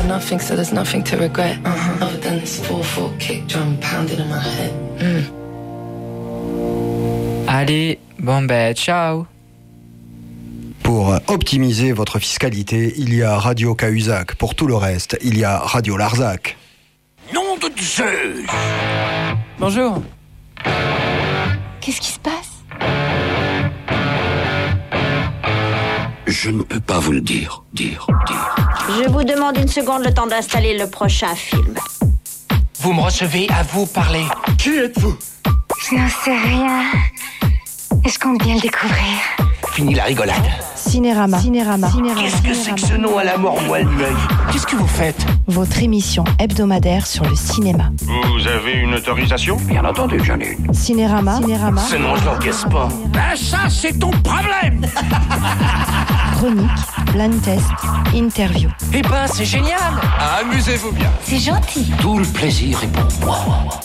nothing, so there's nothing to regret. Other than this 4/4 kick drum pounded in my head. Allez, bon ben, ciao. Pour optimiser votre fiscalité, il y a Radio Cahuzac. Pour tout le reste, il y a Radio Larzac. Nom de Zeus! Bonjour. Qu'est-ce qui se passe? Je ne peux pas vous le dire. Je vous demande une seconde, le temps d'installer le prochain film. Vous me recevez, à vous parler. Qui êtes-vous? Je n'en sais rien. Et je compte bien le découvrir. Fini la rigolade. Cinérama. Qu'est-ce que c'est que ce nom à la mort moelle l'œil? Qu'est-ce que vous faites? Votre émission hebdomadaire sur le cinéma. Vous avez une autorisation? Bien entendu, j'en ai une. Cinérama. Ce nom, je l'encaisse pas. Ben ça, c'est ton problème. Chronique, blind test, interview. Eh ben, c'est génial. Amusez-vous bien. C'est gentil. Tout le plaisir est pour moi.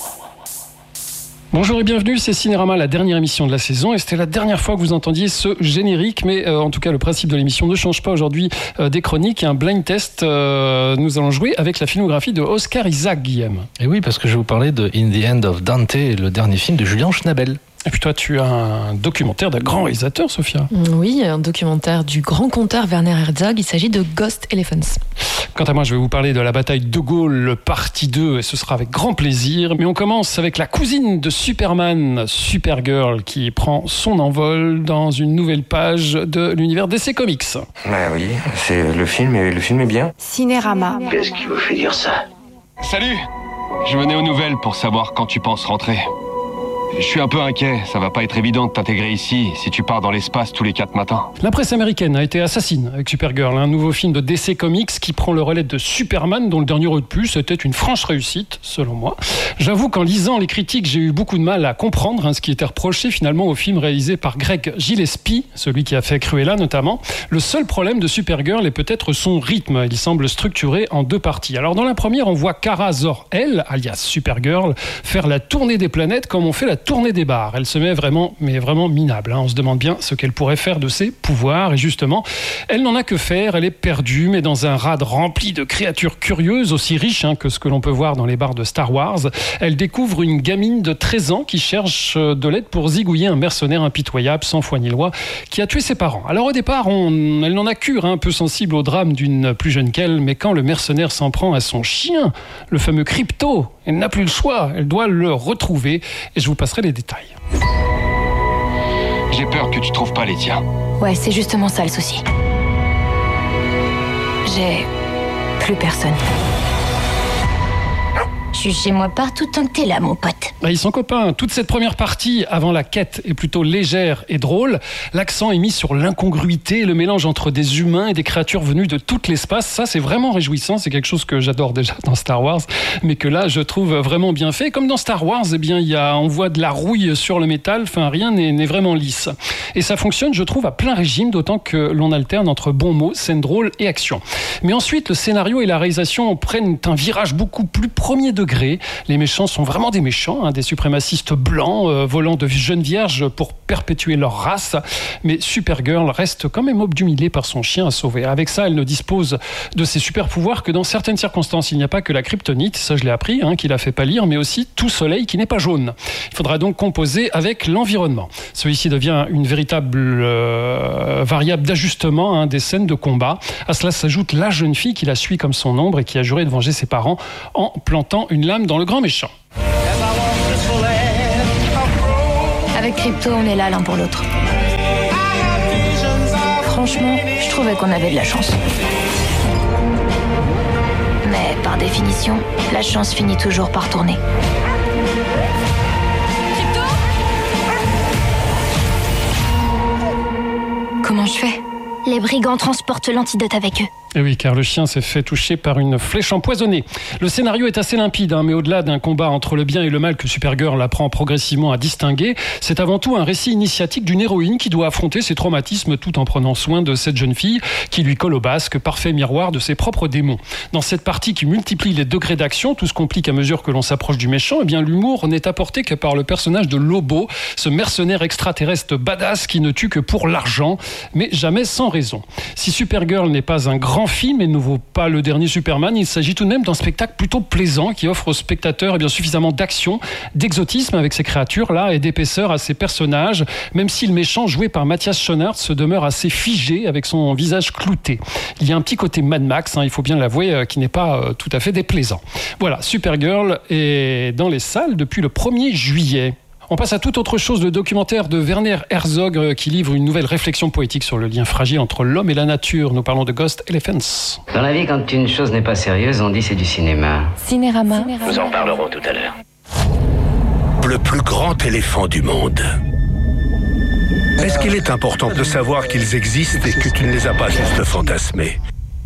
Bonjour et bienvenue, c'est Cinérama, la dernière émission de la saison, et c'était la dernière fois que vous entendiez ce générique, mais en tout cas le principe de l'émission ne change pas aujourd'hui. Des chroniques et un blind test, nous allons jouer avec la filmographie de Oscar Isaac, Guillaume. Et oui, parce que je vais vous parler de In the End of Dante, le dernier film de Julian Schnabel. Et puis toi, tu as un documentaire d'un grand réalisateur, Sophia. Oui, un documentaire du grand conteur Werner Herzog. Il s'agit de Ghost Elephants. Quant à moi, je vais vous parler de la bataille de Gaulle, partie 2, et ce sera avec grand plaisir. Mais on commence avec la cousine de Superman, Supergirl, qui prend son envol dans une nouvelle page de l'univers DC Comics. Bah oui, c'est le film est bien. Cinérama. Qu'est-ce qui vous fait dire ça? Salut! Je venais aux nouvelles pour savoir quand tu penses rentrer. Je suis un peu inquiet, ça va pas être évident de t'intégrer ici si tu pars dans l'espace tous les 4 matins. La presse américaine a été assassine avec Supergirl, un nouveau film de DC Comics qui prend le relais de Superman, dont le dernier opus était une franche réussite, selon moi. J'avoue qu'en lisant les critiques, j'ai eu beaucoup de mal à comprendre ce qui était reproché finalement au film réalisé par Greg Gillespie, celui qui a fait Cruella notamment. Le seul problème de Supergirl est peut-être son rythme. Il semble structuré en 2 parties. Alors dans la première, on voit Kara Zor-El, alias Supergirl, faire la tournée des planètes comme on fait la tournée des bars. Elle se met vraiment minable. On se demande bien ce qu'elle pourrait faire de ses pouvoirs. Et justement, elle n'en a que faire. Elle est perdue, mais dans un rade rempli de créatures curieuses, aussi riches que ce que l'on peut voir dans les bars de Star Wars. Elle découvre une gamine de 13 ans qui cherche de l'aide pour zigouiller un mercenaire impitoyable, sans foi ni loi, qui a tué ses parents. Alors au départ, elle n'en a cure, un peu sensible au drame d'une plus jeune qu'elle, mais quand le mercenaire s'en prend à son chien, le fameux Crypto, elle n'a plus le choix. Elle doit le retrouver. Et je vous passerai les détails. J'ai peur que tu trouves pas les tiens. Ouais, c'est justement ça le souci. J'ai plus personne. Je suis chez moi partout tant que t'es là, mon pote. Ils sont copains. Toute cette première partie, avant la quête, est plutôt légère et drôle. L'accent est mis sur l'incongruité, le mélange entre des humains et des créatures venues de tout l'espace. Ça, c'est vraiment réjouissant. C'est quelque chose que j'adore déjà dans Star Wars, mais que là, je trouve vraiment bien fait. Comme dans Star Wars, on voit de la rouille sur le métal. Enfin, rien n'est vraiment lisse. Et ça fonctionne, je trouve, à plein régime, d'autant que l'on alterne entre bons mots, scènes drôles et action. Mais ensuite, le scénario et la réalisation prennent un virage beaucoup plus premier degré. Les méchants sont vraiment des méchants, des suprémacistes blancs volant de jeunes vierges pour perpétuer leur race. Mais Supergirl reste quand même obnubilée par son chien à sauver. Avec ça, elle ne dispose de ses super pouvoirs que dans certaines circonstances. Il n'y a pas que la kryptonite, ça je l'ai appris, qui la fait pâlir, mais aussi tout soleil qui n'est pas jaune. Il faudra donc composer avec l'environnement. Celui-ci devient une véritable variable d'ajustement des scènes de combat. À cela s'ajoute la jeune fille qui la suit comme son ombre et qui a juré de venger ses parents en plantant une lame dans le grand méchant. Avec Crypto, on est là l'un pour l'autre. Franchement, je trouvais qu'on avait de la chance. Mais par définition, la chance finit toujours par tourner. Crypto ? Comment je fais ? Les brigands transportent l'antidote avec eux. Et oui, car le chien s'est fait toucher par une flèche empoisonnée. Le scénario est assez limpide, mais au-delà d'un combat entre le bien et le mal que Supergirl apprend progressivement à distinguer, c'est avant tout un récit initiatique d'une héroïne qui doit affronter ses traumatismes tout en prenant soin de cette jeune fille qui lui colle au basque, parfait miroir de ses propres démons. Dans cette partie qui multiplie les degrés d'action, tout se complique à mesure que l'on s'approche du méchant, et bien l'humour n'est apporté que par le personnage de Lobo, ce mercenaire extraterrestre badass qui ne tue que pour l'argent, mais jamais sans raison. Si Supergirl n'est pas un grand grand film et ne vaut pas le dernier Superman. Il s'agit tout de même d'un spectacle plutôt plaisant qui offre aux spectateurs suffisamment d'action, d'exotisme avec ces créatures-là et d'épaisseur à ces personnages, même si le méchant joué par Matthias Schoenaerts se demeure assez figé avec son visage clouté. Il y a un petit côté Mad Max, il faut bien l'avouer, qui n'est pas tout à fait déplaisant. Voilà, Supergirl est dans les salles depuis le 1er juillet. On passe à toute autre chose, le documentaire de Werner Herzog qui livre une nouvelle réflexion poétique sur le lien fragile entre l'homme et la nature. Nous parlons de Ghost Elephants. Dans la vie, quand une chose n'est pas sérieuse, on dit c'est du cinéma. Cinérama. Nous en parlerons tout à l'heure. Le plus grand éléphant du monde. Est-ce qu'il est important de savoir qu'ils existent et que tu ne les as pas juste fantasmés?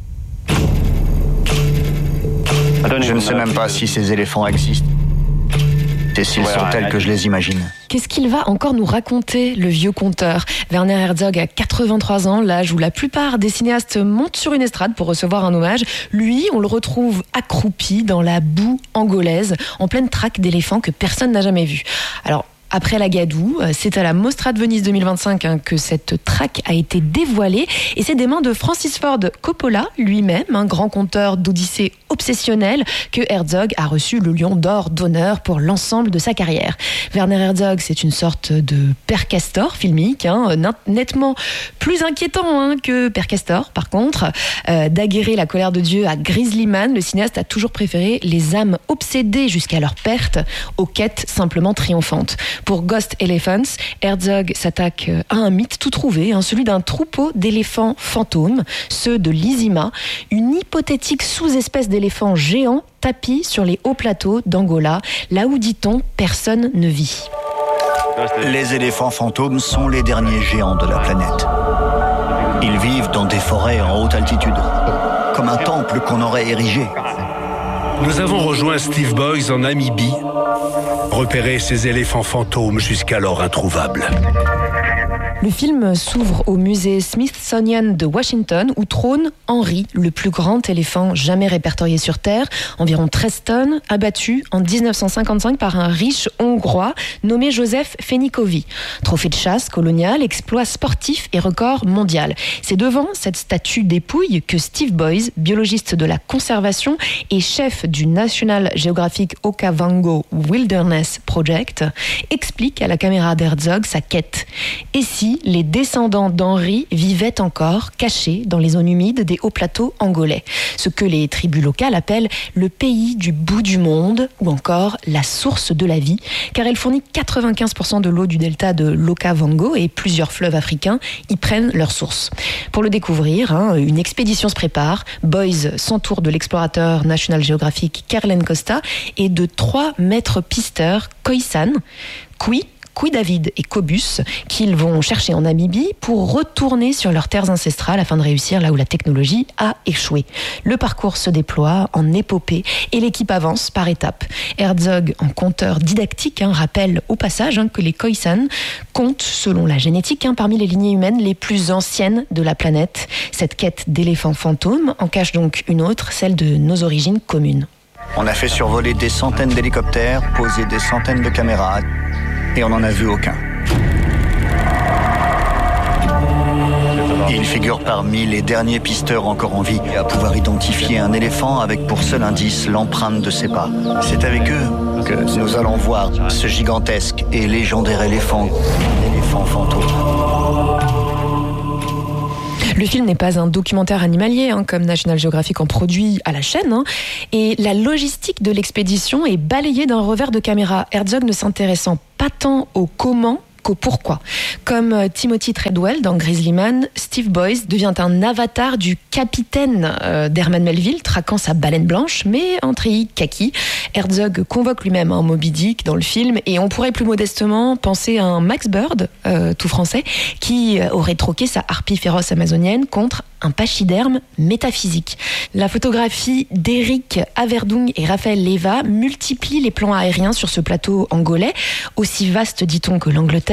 Je ne sais même pas si ces éléphants existent. Et s'ils sont tels que je les imagine. Qu'est-ce qu'il va encore nous raconter, le vieux conteur ? Werner Herzog a 83 ans, l'âge où la plupart des cinéastes montent sur une estrade pour recevoir un hommage. Lui, on le retrouve accroupi dans la boue angolaise, en pleine traque d'éléphants que personne n'a jamais vu. Alors, après la Gadoue, c'est à la Mostra de Venise 2025 que cette traque a été dévoilée et c'est des mains de Francis Ford Coppola, lui-même, un grand conteur d'Odyssée obsessionnel, que Herzog a reçu le Lion d'Or d'honneur pour l'ensemble de sa carrière. Werner Herzog, c'est une sorte de Père Castor filmique, nettement plus inquiétant que Père Castor. Par contre, d'aguerrer la colère de Dieu à Grizzly Man, le cinéaste a toujours préféré les âmes obsédées jusqu'à leur perte aux quêtes simplement triomphantes. Pour Ghost Elephants, Herzog s'attaque à un mythe tout trouvé, celui d'un troupeau d'éléphants fantômes, ceux de l'Izima, une hypothétique sous-espèce d'éléphants géants tapis sur les hauts plateaux d'Angola, là où, dit-on, personne ne vit. Les éléphants fantômes sont les derniers géants de la planète. Ils vivent dans des forêts en haute altitude, comme un temple qu'on aurait érigé. Nous avons rejoint Steve Boys en Namibie, repéré ces éléphants fantômes jusqu'alors introuvables. Le film s'ouvre au musée Smithsonian de Washington où trône Henry, le plus grand éléphant jamais répertorié sur Terre, environ 13 tonnes, abattu en 1955 par un riche Hongrois nommé Joseph Fenikovi. Trophée de chasse colonial, exploit sportif et record mondial. C'est devant cette statue dépouille que Steve Boys, biologiste de la conservation et chef du National Geographic Okavango Wilderness Project, explique à la caméra d'Herzog sa quête. Et si les descendants d'Henry vivaient encore cachés dans les zones humides des hauts plateaux angolais, ce que les tribus locales appellent le pays du bout du monde ou encore la source de la vie, car elle fournit 95% de l'eau du delta de l'Okavango et plusieurs fleuves africains y prennent leur source. Pour le découvrir, une expédition se prépare. Boys s'entoure de l'explorateur National Geographic Kerlen Costa et de 3 maîtres pisteurs Khoisan, Kui David et Cobus, qu'ils vont chercher en Namibie pour retourner sur leurs terres ancestrales afin de réussir là où la technologie a échoué. Le parcours se déploie en épopée et l'équipe avance par étapes. Herzog, en conteur didactique, rappelle au passage que les Khoisan comptent, selon la génétique, parmi les lignées humaines les plus anciennes de la planète. Cette quête d'éléphants fantômes en cache donc une autre, celle de nos origines communes. On a fait survoler des centaines d'hélicoptères, posé des centaines de caméras, et on n'en a vu aucun. Il figure parmi les derniers pisteurs encore en vie à pouvoir identifier un éléphant avec pour seul indice l'empreinte de ses pas. C'est avec eux que nous allons voir ce gigantesque et légendaire éléphant fantôme. Le film n'est pas un documentaire animalier, comme National Geographic en produit à la chaîne, et la logistique de l'expédition est balayée d'un revers de caméra. Herzog ne s'intéressant pas tant au comment qu'au pourquoi. Comme Timothy Treadwell dans Grizzly Man, Steve Boys devient un avatar du capitaine d'Herman Melville, traquant sa baleine blanche, mais en treillis kaki. Herzog convoque lui-même un Moby Dick dans le film, et on pourrait plus modestement penser à un Max Bird, tout français, qui aurait troqué sa harpie féroce amazonienne contre un pachyderme métaphysique. La photographie d'Eric Averdung et Raphaël Leva multiplie les plans aériens sur ce plateau angolais, aussi vaste, dit-on, que l'Angleterre,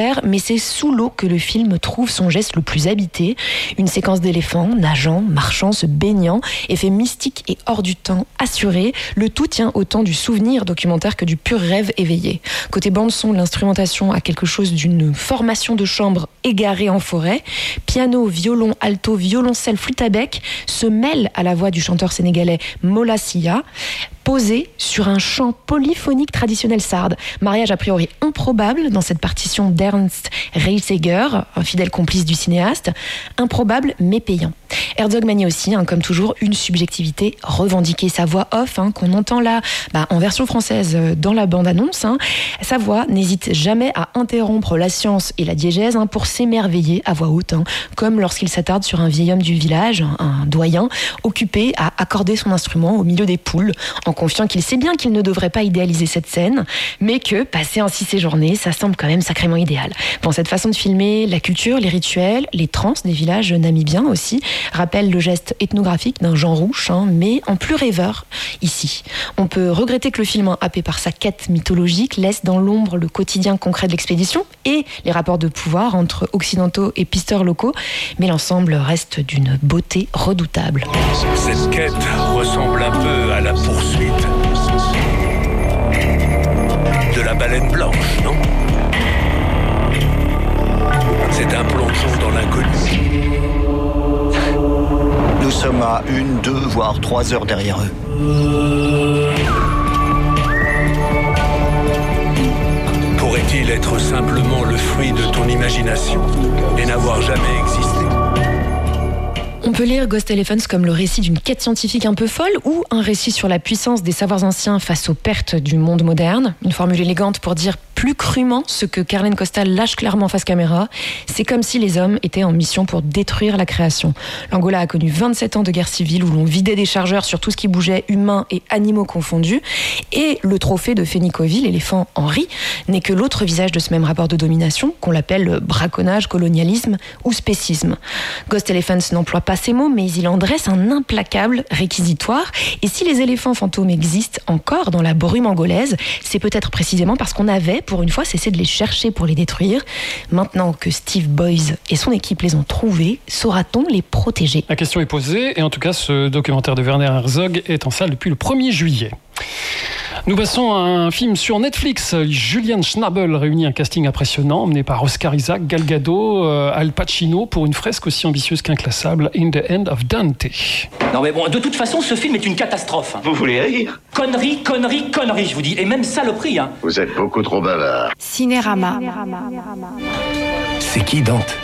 terre, mais c'est sous l'eau que le film trouve son geste le plus habité. Une séquence d'éléphants nageant, marchant, se baignant, effet mystique et hors du temps assuré. Le tout tient autant du souvenir documentaire que du pur rêve éveillé. Côté bande-son, l'instrumentation a quelque chose d'une formation de chambre égarée en forêt. Piano, violon, alto, violoncelle, flûte à bec se mêlent à la voix du chanteur sénégalais Mola Sia, posé sur un chant polyphonique traditionnel sarde. Mariage a priori improbable dans cette partition d'Ernst Reiseger, un fidèle complice du cinéaste. Improbable mais payant. Herzog manie aussi, comme toujours, une subjectivité revendiquée. Sa voix off, qu'on entend là, en version française dans la bande-annonce, sa voix n'hésite jamais à interrompre la science et la diégèse pour s'émerveiller à voix haute, comme lorsqu'il s'attarde sur un vieil homme du village, un doyen, occupé à accorder son instrument au milieu des poules, en confiant qu'il sait bien qu'il ne devrait pas idéaliser cette scène, mais que, passer ainsi ses journées, ça semble quand même sacrément idéal. Bon, cette façon de filmer, la culture, les rituels, les transes des villages namibiens aussi, rappelle le geste ethnographique d'un Jean Rouch, mais en plus rêveur ici. On peut regretter que le film, happé par sa quête mythologique, laisse dans l'ombre le quotidien concret de l'expédition et les rapports de pouvoir entre occidentaux et pisteurs locaux, mais l'ensemble reste d'une beauté redoutable. Cette quête ressemble un peu à la poursuite de la baleine blanche, non? C'est un plongeon dans l'inconnu. Nous sommes à 1, 2, voire 3 heures derrière eux. Pourrait-il être simplement le fruit de ton imagination et n'avoir jamais existé? On peut lire Ghost Elephants comme le récit d'une quête scientifique un peu folle ou un récit sur la puissance des savoirs anciens face aux pertes du monde moderne. Une formule élégante pour dire plus crûment ce que Carlen Costal lâche clairement face caméra. C'est comme si les hommes étaient en mission pour détruire la création. L'Angola a connu 27 ans de guerre civile où l'on vidait des chargeurs sur tout ce qui bougeait, humains et animaux confondus. Et le trophée de Fénicoville, l'éléphant Henri, n'est que l'autre visage de ce même rapport de domination qu'on l'appelle braconnage, colonialisme ou spécisme. Ghost Elephants n'emploie pas ces mots, mais il en dresse un implacable réquisitoire. Et si les éléphants fantômes existent encore dans la brume angolaise, c'est peut-être précisément parce qu'on avait, pour une fois, cessé de les chercher pour les détruire. Maintenant que Steve Boys et son équipe les ont trouvés, saura-t-on les protéger? La question est posée, et en tout cas, ce documentaire de Werner Herzog est en salle depuis le 1er juillet. Nous passons à un film sur Netflix. Julian Schnabel réunit un casting impressionnant, emmené par Oscar Isaac, Gal Gadot, Al Pacino, pour une fresque aussi ambitieuse qu'inclassable, In the End of Dante. Non mais bon, de toute façon, ce film est une catastrophe. Vous voulez rire? Connerie, connerie, connerie, je vous dis. Et même saloperie, Vous êtes beaucoup trop bavard. Cinérama. C'est qui Dante?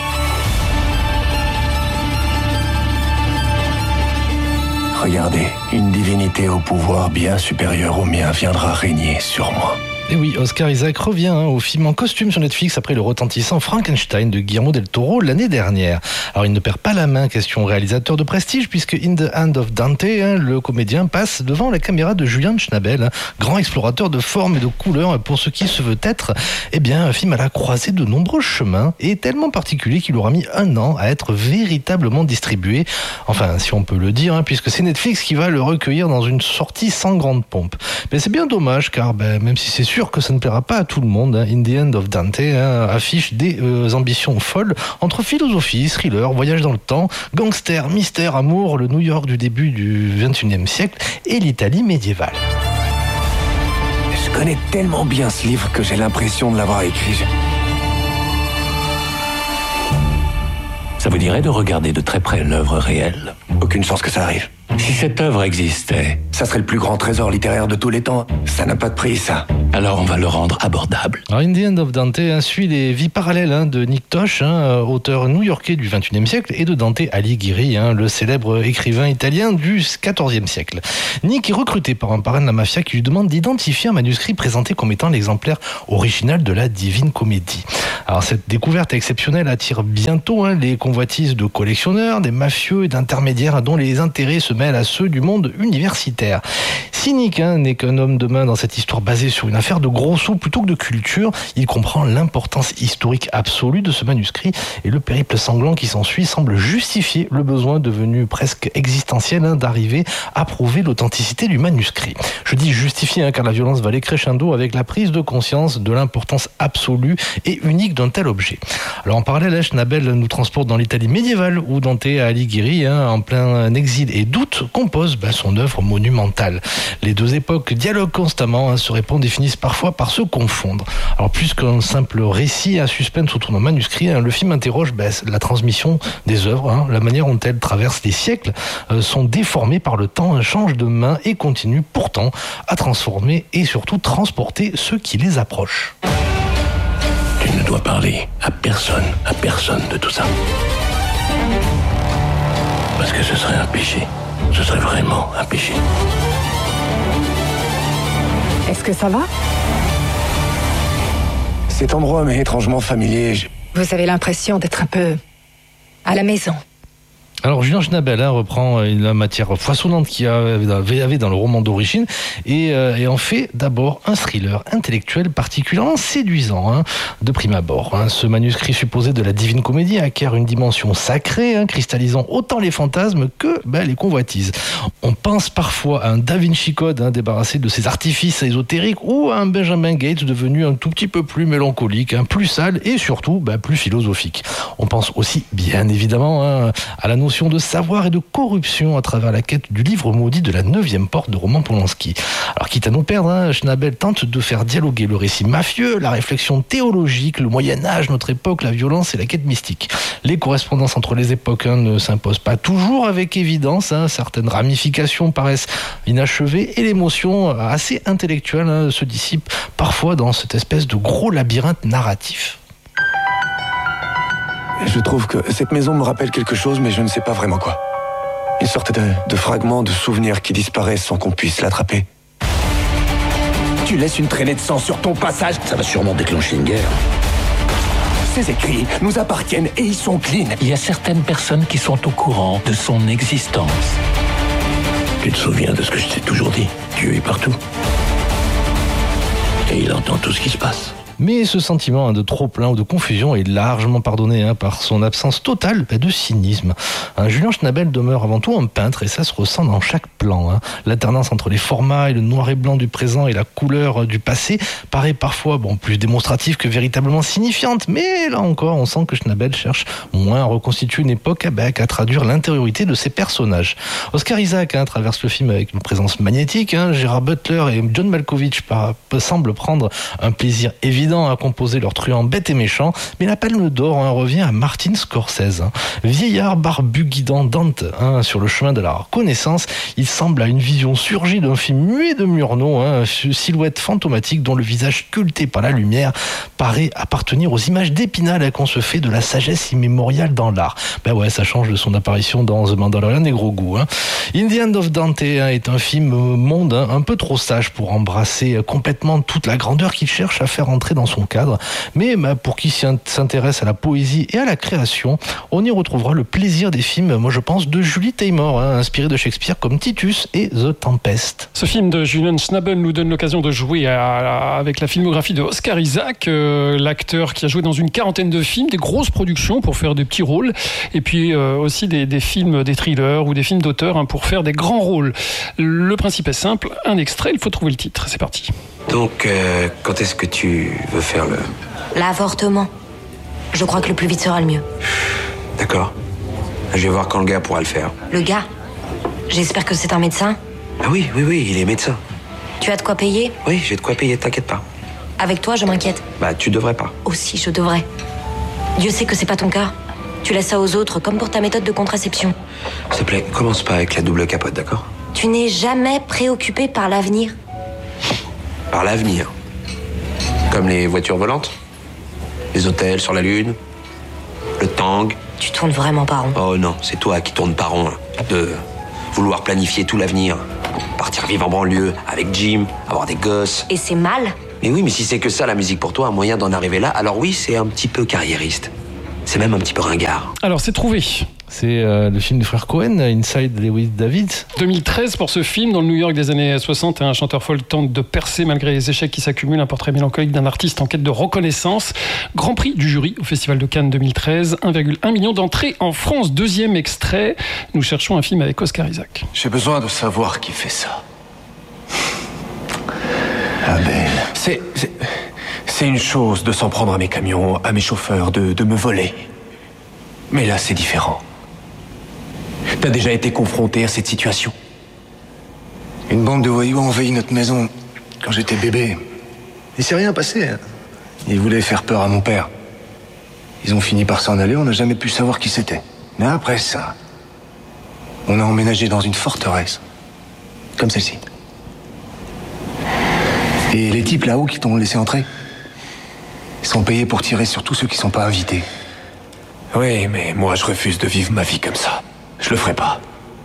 Regardez, une divinité au pouvoir bien supérieur au mien viendra régner sur moi. Et oui, Oscar Isaac revient au film en costume sur Netflix après le retentissant Frankenstein de Guillermo del Toro l'année dernière. Alors il ne perd pas la main, question réalisateur de prestige, puisque In the Hand of Dante, le comédien passe devant la caméra de Julian Schnabel, grand explorateur de formes et de couleurs pour ce qui se veut être un film à la croisée de nombreux chemins et tellement particulier qu'il aura mis 1 an à être véritablement distribué. Enfin, si on peut le dire, puisque c'est Netflix qui va le recueillir dans une sortie sans grande pompe. Mais c'est bien dommage, car même si c'est sûr que ça ne plaira pas à tout le monde, In the End of Dante affiche des ambitions folles entre philosophie, thriller, voyage dans le temps, gangster, mystère, amour, le New York du début du XXIe siècle et l'Italie médiévale. Je connais tellement bien ce livre que j'ai l'impression de l'avoir écrit. Ça vous dirait de regarder de très près l'œuvre réelle? Aucune chance que ça arrive. Si cette œuvre existait, ça serait le plus grand trésor littéraire de tous les temps. Ça n'a pas de prix, ça. Alors on va le rendre abordable. Alors In the End of Dante suit les vies parallèles de Nick Tosh, auteur new-yorkais du XXIe siècle, et de Dante Alighieri, le célèbre écrivain italien du XIVe siècle. Nick est recruté par un parrain de la mafia qui lui demande d'identifier un manuscrit présenté comme étant l'exemplaire original de la Divine Comédie. Alors cette découverte exceptionnelle attire bientôt les convoitises de collectionneurs, des mafieux et d'intermédiaires dont les intérêts se mêlent mêlent à ceux du monde universitaire. Cynique n'est qu'un homme de main dans cette histoire basée sur une affaire de gros sous plutôt que de culture. Il comprend l'importance historique absolue de ce manuscrit et le périple sanglant qui s'ensuit semble justifier le besoin devenu presque existentiel d'arriver à prouver l'authenticité du manuscrit. Je dis justifier car la violence va aller crescendo avec la prise de conscience de l'importance absolue et unique d'un tel objet. Alors en parallèle, Schnabel nous transporte dans l'Italie médiévale où Dante Alighieri, en plein exil et doute, compose son œuvre monumentale. Les deux époques dialoguent constamment, se répondent et finissent parfois par se confondre. Alors plus qu'un simple récit à suspense autour d'un manuscrit, le film interroge la transmission des œuvres, la manière dont elles traversent les siècles, sont déformées par le temps, changent de main et continuent pourtant à transformer et surtout transporter ceux qui les approchent. Tu ne dois parler à personne de tout ça. Parce que ce serait un péché. Ce serait vraiment un péché. Est-ce que ça va? Cet endroit m'est étrangement familier. Vous avez l'impression d'être un peu à la maison. Alors Julien Schnabel reprend la matière foisonnante qu'il y avait dans le roman d'origine et en fait d'abord un thriller intellectuel particulièrement séduisant de prime abord. Ce manuscrit supposé de la Divine Comédie acquiert une dimension sacrée, cristallisant autant les fantasmes que les convoitises. On pense parfois à un Da Vinci Code débarrassé de ses artifices ésotériques ou à un Benjamin Gates devenu un tout petit peu plus mélancolique, plus sale et surtout plus philosophique. On pense aussi bien évidemment à la notion de savoir et de corruption à travers la quête du livre maudit de la 9e porte de Roman Polanski. Alors quitte à nous perdre, Schnabel tente de faire dialoguer le récit mafieux, la réflexion théologique, le Moyen-Âge, notre époque, la violence et la quête mystique. Les correspondances entre les époques ne s'imposent pas toujours avec évidence, certaines ramifications paraissent inachevées et l'émotion assez intellectuelle se dissipe parfois dans cette espèce de gros labyrinthe narratif. Je trouve que cette maison me rappelle quelque chose, mais je ne sais pas vraiment quoi. Une sorte de fragment de souvenir qui disparaît sans qu'on puisse l'attraper. Tu laisses une traînée de sang sur ton passage. Ça va sûrement déclencher une guerre. Ces écrits nous appartiennent et ils sont clean. Il y a certaines personnes qui sont au courant de son existence. Tu te souviens de ce que je t'ai toujours dit? Dieu est partout. Et il entend tout ce qui se passe. Mais ce sentiment de trop-plein ou de confusion est largement pardonné par son absence totale de cynisme. Julien Schnabel demeure avant tout un peintre et ça se ressent dans chaque plan. L'alternance entre les formats et le noir et blanc du présent et la couleur du passé paraît parfois plus démonstrative que véritablement signifiante, mais là encore on sent que Schnabel cherche moins à reconstituer une époque qu'à traduire l'intériorité de ses personnages. Oscar Isaac traverse le film avec une présence magnétique. Gérard Butler et John Malkovich semblent prendre un plaisir évident à composer leur truand bête et méchant, mais la palme d'or revient à Martin Scorsese. Vieillard barbu guidant Dante sur le chemin de la reconnaissance, il semble à une vision surgie d'un film muet de Murnau, silhouette fantomatique dont le visage sculpté par la lumière paraît appartenir aux images d'Épinal qu'on se fait de la sagesse immémoriale dans l'art. Ça change de son apparition dans The Mandalorian et Grogu. In the End of Dante est un film monde un peu trop sage pour embrasser complètement toute la grandeur qu'il cherche à faire entrer dans son cadre, mais pour qui s'intéresse à la poésie et à la création, on y retrouvera le plaisir des films, moi je pense, de Julie Taymor, inspiré de Shakespeare comme Titus et The Tempest. Ce film de Julien Schnabel nous donne l'occasion de jouer avec la filmographie de Oscar Isaac, l'acteur qui a joué dans une quarantaine de films, des grosses productions pour faire des petits rôles, et puis aussi des films, des thrillers ou des films d'auteur pour faire des grands rôles. Le principe est simple, un extrait, il faut trouver le titre, c'est parti. Donc, quand est-ce que tu veux faire l'avortement. Je crois que le plus vite sera le mieux. D'accord. Je vais voir quand le gars pourra le faire. Le gars? J'espère que c'est un médecin. Ah oui, il est médecin. Tu as de quoi payer? Oui, j'ai de quoi payer, t'inquiète pas. Avec toi, je m'inquiète. Tu devrais pas. Aussi, je devrais. Dieu sait que c'est pas ton cas. Tu laisses ça aux autres, comme pour ta méthode de contraception. S'il te plaît, commence pas avec la double capote, d'accord? Tu n'es jamais préoccupé par l'avenir. Par l'avenir? Comme les voitures volantes? Les hôtels sur la Lune? Le Tang? Tu tournes vraiment pas rond. Oh non, c'est toi qui tournes pas rond. De vouloir planifier tout l'avenir. Partir vivre en banlieue, avec Jim, avoir des gosses. Et c'est mal? Mais oui, mais si c'est que ça, la musique pour toi, un moyen d'en arriver là, alors oui, c'est un petit peu carriériste. C'est même un petit peu ringard. Alors, c'est trouvé. C'est le film du frère Cohen, Inside Llewellyn David. 2013 pour ce film, dans le New York des années 60, un chanteur folk tente de percer malgré les échecs qui s'accumulent, un portrait mélancolique d'un artiste en quête de reconnaissance. Grand prix du jury au Festival de Cannes 2013, 1,1 million d'entrées en France. Deuxième extrait, nous cherchons un film avec Oscar Isaac. J'ai besoin de savoir qui fait ça. Abel. C'est une chose de s'en prendre à mes camions, à mes chauffeurs, de me voler. Mais là, c'est différent. T'as déjà été confronté à cette situation? Une bande de voyous a envahi notre maison quand j'étais bébé. Il s'est rien passé. Ils voulaient faire peur à mon père. Ils ont fini par s'en aller, on n'a jamais pu savoir qui c'était. Mais après ça, on a emménagé dans une forteresse. Comme celle-ci. Et les types là-haut qui t'ont laissé entrer, ils sont payés pour tirer sur tous ceux qui sont pas invités. Oui, mais moi je refuse de vivre ma vie comme ça. Je le ferai pas.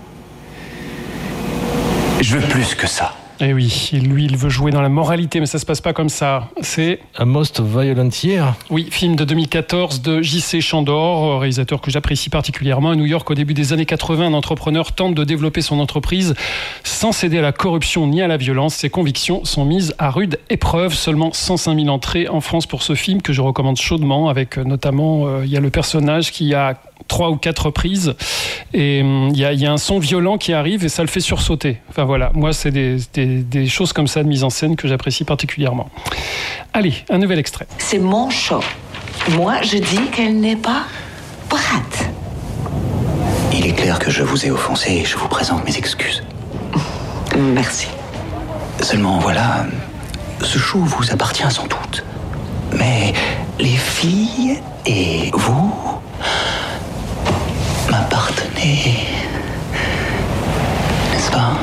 Je veux plus que ça. Et oui, lui, il veut jouer dans la moralité, mais ça se passe pas comme ça. C'est A Most Violent Year. Oui, film de 2014 de J.C. Chandor, réalisateur que j'apprécie particulièrement. À New York, au début des années 80, un entrepreneur tente de développer son entreprise sans céder à la corruption ni à la violence. Ses convictions sont mises à rude épreuve. Seulement 105 000 entrées en France pour ce film que je recommande chaudement, avec notamment, il y a le personnage qui a 3 ou 4 reprises et il y a un son violent qui arrive et ça le fait sursauter. Enfin voilà, moi c'est des choses comme ça de mise en scène que j'apprécie particulièrement. Allez, un nouvel extrait. C'est mon show. Moi, je dis qu'elle n'est pas prête. Il est clair que je vous ai offensé et je vous présente mes excuses. Merci. Seulement voilà, ce show vous appartient sans doute. Mais les filles et vous m'appartenez, n'est-ce pas?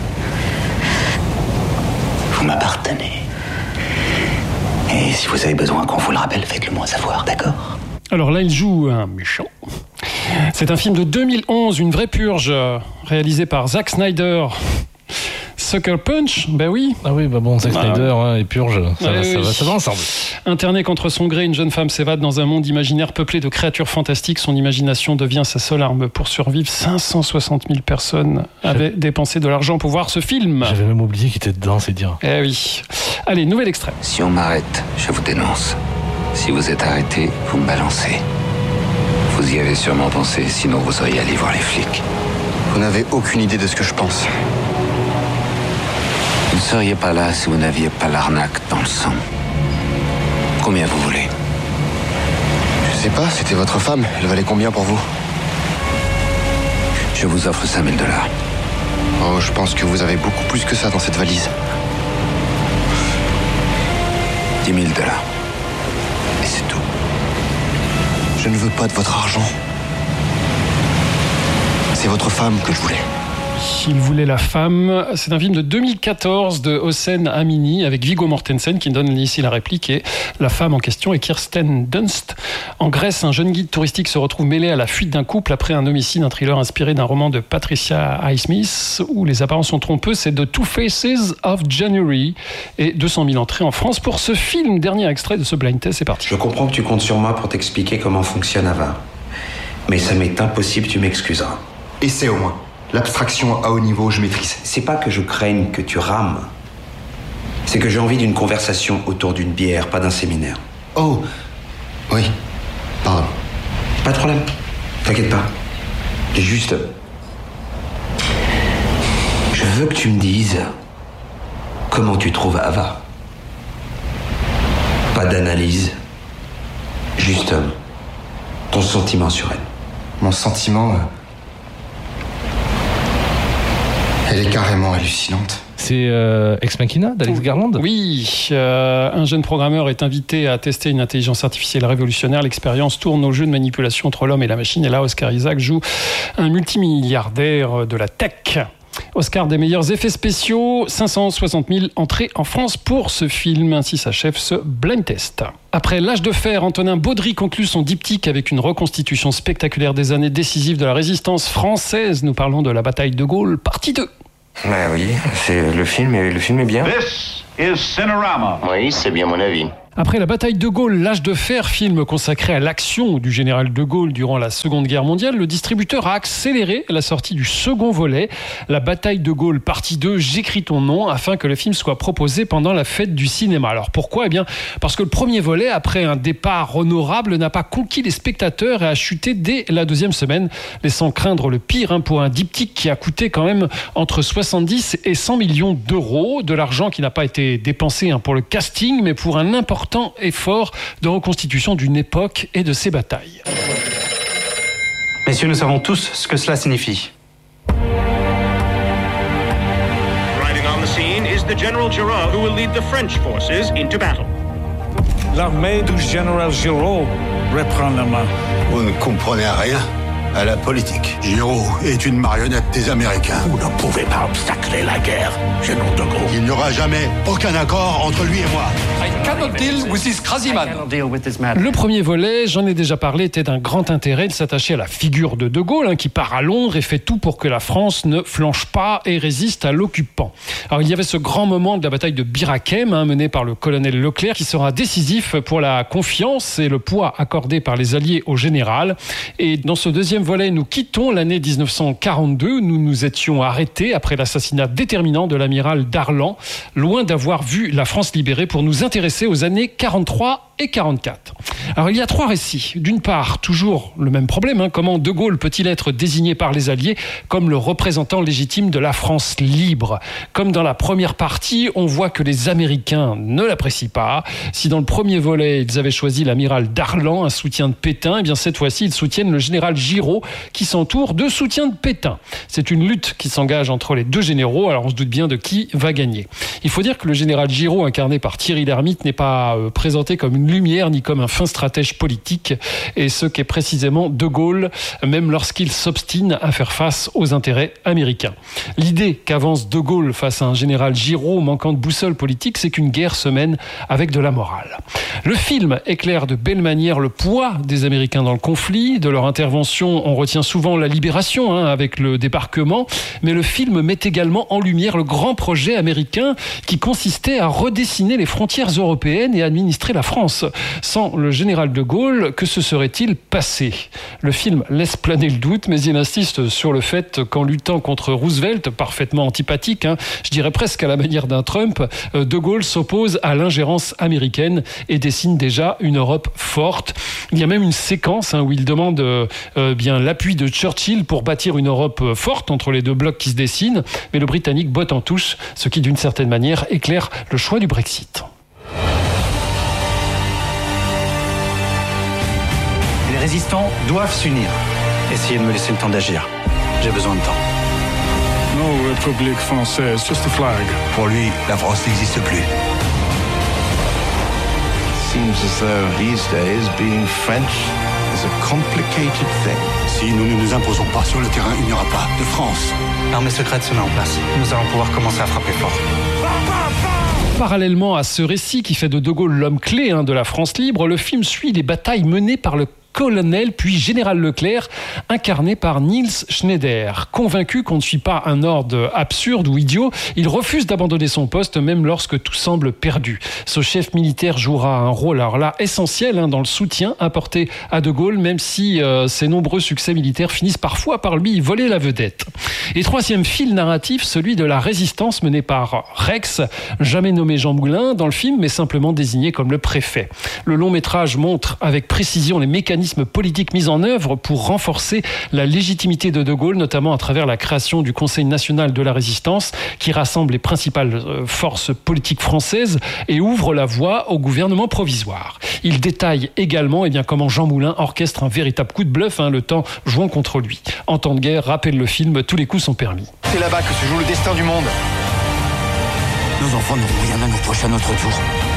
Vous m'appartenez. Et si vous avez besoin qu'on vous le rappelle, faites-le moi savoir, d'accord? Alors là, il joue un méchant. C'est un film de 2011, une vraie purge, réalisé par Zack Snyder. Sucker Punch, ben oui. Ah oui, bah bon, Zack Snyder et Purge, ça va ensemble. Internée contre son gré, une jeune femme s'évade dans un monde imaginaire peuplé de créatures fantastiques. Son imagination devient sa seule arme pour survivre. 560 000 personnes avaient dépensé de l'argent pour voir ce film. J'avais même oublié qu'il était dedans, c'est dire. Eh oui. Allez, nouvel extrait. Si on m'arrête, je vous dénonce. Si vous êtes arrêté, vous me balancez. Vous y avez sûrement pensé, sinon vous seriez allé voir les flics. Vous n'avez aucune idée de ce que je pense. Vous ne seriez pas là si vous n'aviez pas l'arnaque dans le sang. Combien vous voulez? Je sais pas, c'était votre femme. Elle valait combien pour vous? Je vous offre 5 000 $. Oh, je pense que vous avez beaucoup plus que ça dans cette valise. 10 000 $. Et c'est tout. Je ne veux pas de votre argent. C'est votre femme que je voulais. Il voulait la femme. C'est un film de 2014 de Hossein Amini avec Viggo Mortensen qui donne ici la réplique et la femme en question est Kirsten Dunst. En Grèce, un jeune guide touristique se retrouve mêlé à la fuite d'un couple après un homicide, un thriller inspiré d'un roman de Patricia Highsmith où les apparences sont trompeuses. C'est The Two Faces of January et 200 000 entrées en France pour ce film. Dernier extrait de ce blind test, c'est parti. Je comprends que tu comptes sur moi pour t'expliquer comment fonctionne Ava. Mais ça m'est impossible, tu m'excuseras. Essaie au moins. L'abstraction à haut niveau, je maîtrise. C'est pas que je craigne que tu rames. C'est que j'ai envie d'une conversation autour d'une bière, pas d'un séminaire. Oh, oui, pardon. Pas de problème, t'inquiète pas. Juste... Je veux que tu me dises comment tu trouves Ava. Pas d'analyse, juste ton sentiment sur elle. Mon sentiment... Elle est carrément hallucinante. C'est Ex Machina d'Alex Garland. Oui, un jeune programmeur est invité à tester une intelligence artificielle révolutionnaire. L'expérience tourne au jeu de manipulation entre l'homme et la machine. Et là, Oscar Isaac joue un multimilliardaire de la tech. Oscar des meilleurs effets spéciaux, 560 000 entrées en France pour ce film. Ainsi s'achève ce blind test. Après L'Âge de fer, Antonin Baudry conclut son diptyque avec une reconstitution spectaculaire des années décisives de la résistance française. Nous parlons de la bataille de Gaulle, partie 2. Ouais, oui, c'est le film est bien. This is Cinerama. Oui, c'est bien mon avis. Après la bataille de Gaulle, l'âge de fer, film consacré à l'action du général de Gaulle durant la Seconde Guerre mondiale, le distributeur a accéléré la sortie du second volet, la bataille de Gaulle partie 2, J'écris ton nom, afin que le film soit proposé pendant la fête du cinéma. Alors pourquoi ? Eh bien, parce que le premier volet, après un départ honorable, n'a pas conquis les spectateurs et a chuté dès la deuxième semaine, laissant craindre le pire pour un diptyque qui a coûté quand même entre 70 et 100 millions d'euros, de l'argent qui n'a pas été dépensé pour le casting, mais pour un important effort de reconstitution d'une époque et de ses batailles. Messieurs, nous savons tous ce que cela signifie. Riding on the scene is the General Giraud, who will lead the French forces into battle. L'armée du général Giraud reprend la main. Vous ne comprenez rien à la politique. Giraud est une marionnette des Américains. Vous ne pouvez pas obstacler la guerre, général de Gaulle. Il n'y aura jamais aucun accord entre lui et moi. I cannot deal with this crazy man. Le premier volet, j'en ai déjà parlé, était d'un grand intérêt. Il s'attachait à la figure de Gaulle, qui part à Londres et fait tout pour que la France ne flanche pas et résiste à l'occupant. Alors il y avait ce grand moment de la bataille de Bir Hakeim, mené par le colonel Leclerc, qui sera décisif pour la confiance et le poids accordé par les Alliés au général. Et dans ce deuxième volet, nous quittons l'année 1942. Nous nous étions arrêtés après l'assassinat déterminant de l'amiral Darlan, loin d'avoir vu la France libérée, pour nous intéresser aux années 43 et 44. Alors il y a 3 récits. D'une part, toujours le même problème, comment De Gaulle peut-il être désigné par les Alliés comme le représentant légitime de la France libre ? Comme dans la première partie, on voit que les Américains ne l'apprécient pas. Si dans le premier volet, ils avaient choisi l'amiral Darlan, un soutien de Pétain, eh bien cette fois-ci, ils soutiennent le général Giraud, qui s'entoure de soutien de Pétain. C'est une lutte qui s'engage entre les deux généraux, alors on se doute bien de qui va gagner. Il faut dire que le général Giraud, incarné par Thierry Lhermitte, n'est pas présenté comme une lumière ni comme un fin stratège politique, et ce qu'est précisément De Gaulle, même lorsqu'il s'obstine à faire face aux intérêts américains. L'idée qu'avance De Gaulle face à un général Giraud manquant de boussole politique, c'est qu'une guerre se mène avec de la morale. Le film éclaire de belle manière le poids des Américains dans le conflit. De leur intervention, on retient souvent la libération, avec le débarquement, mais le film met également en lumière le grand projet américain qui consistait à redessiner les frontières européennes et administrer la France. Sans le général de Gaulle, que se serait-il passé ? Le film laisse planer le doute, mais il insiste sur le fait qu'en luttant contre Roosevelt, parfaitement antipathique, je dirais presque à la manière d'un Trump, de Gaulle s'oppose à l'ingérence américaine et dessine déjà une Europe forte. Il y a même une séquence où il demande l'appui de Churchill pour bâtir une Europe forte entre les deux blocs qui se dessinent, mais le Britannique botte en touche, ce qui d'une certaine manière éclaire le choix du Brexit. Les résistants doivent s'unir. Essayez de me laisser le temps d'agir. J'ai besoin de temps. No République française, just a flag. Pour lui, la France n'existe plus. Seems as though these days being French is a complicated thing. Si nous ne nous imposons pas sur le terrain, il n'y aura pas de France. L'armée secrète se met en place. Nous allons pouvoir commencer à frapper fort. Parallèlement à ce récit qui fait de De Gaulle l'homme clé de la France libre, le film suit les batailles menées par le colonel puis général Leclerc, incarné par Niels Schneider. Convaincu qu'on ne suit pas un ordre absurde ou idiot, il refuse d'abandonner son poste même lorsque tout semble perdu. Ce chef militaire jouera un rôle alors là essentiel dans le soutien apporté à De Gaulle, même si ses nombreux succès militaires finissent parfois par lui voler la vedette. Et troisième fil narratif, celui de la résistance menée par Rex, jamais nommé Jean Moulin dans le film, mais simplement désigné comme le préfet. Le long métrage montre avec précision les mécanismes politiques mis en œuvre pour renforcer la légitimité de Gaulle, notamment à travers la création du Conseil national de la résistance, qui rassemble les principales forces politiques françaises et ouvre la voie au gouvernement provisoire. Il détaille également comment Jean Moulin orchestre un véritable coup de bluff, le temps jouant contre lui. En temps de guerre, rappelle le film, tous les coups sont permis. C'est là-bas que se joue le destin du monde. Nos enfants n'auront rien à nous proches à notre tour.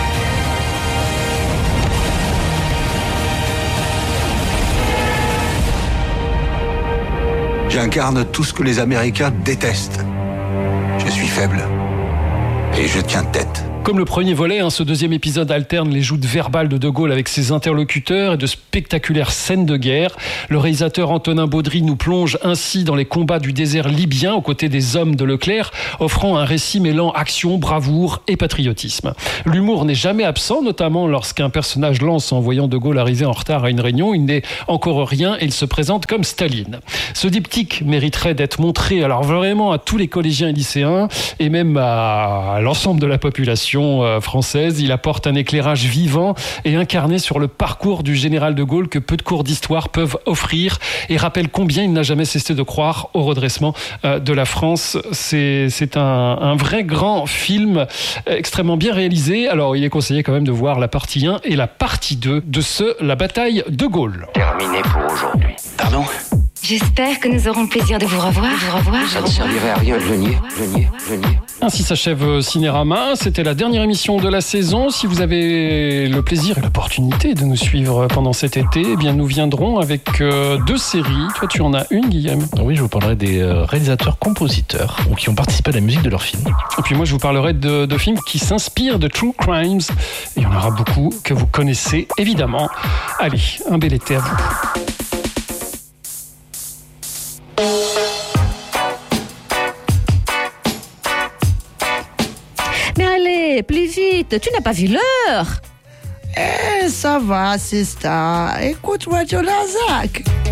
J'incarne tout ce que les Américains détestent. Je suis faible. Et je tiens tête. Comme le premier volet, ce deuxième épisode alterne les joutes verbales de Gaulle avec ses interlocuteurs et de spectaculaires scènes de guerre. Le réalisateur Antonin Baudry nous plonge ainsi dans les combats du désert libyen aux côtés des hommes de Leclerc, offrant un récit mêlant action, bravoure et patriotisme. L'humour n'est jamais absent, notamment lorsqu'un personnage lance en voyant De Gaulle arriver en retard à une réunion. Il n'est encore rien et il se présente comme Staline. Ce diptyque mériterait d'être montré alors vraiment à tous les collégiens et lycéens et même à l'ensemble de la population française. Il apporte un éclairage vivant et incarné sur le parcours du général de Gaulle que peu de cours d'histoire peuvent offrir et rappelle combien il n'a jamais cessé de croire au redressement de la France. C'est un vrai grand film extrêmement bien réalisé. Alors il est conseillé quand même de voir la partie 1 et la partie 2 de La bataille de Gaulle. Terminé pour aujourd'hui. Pardon ? J'espère que nous aurons le plaisir de vous revoir. Ça ne servirait à rien de le nier. Ainsi s'achève Cinérama. C'était la dernière émission de la saison. Si vous avez le plaisir et l'opportunité de nous suivre pendant cet été, eh bien nous viendrons avec 2 séries. Toi, tu en as une, Guillaume ? Oui, je vous parlerai des réalisateurs-compositeurs ou qui ont participé à la musique de leurs films. Et puis moi, je vous parlerai de films qui s'inspirent de True Crimes. Et il y en aura beaucoup que vous connaissez, évidemment. Allez, un bel été à vous. Mais allez, plus vite, tu n'as pas vu l'heure. Ça va, c'est ça. Écoute-moi, Jonathan.